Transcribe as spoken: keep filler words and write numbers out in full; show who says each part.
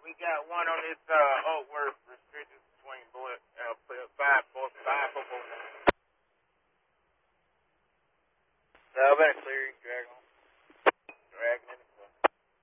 Speaker 1: We got one on this uh, Oakworth restricted swing bullet. Uh, five, four, five, four, four.
Speaker 2: No, I've been clear. You can drag on.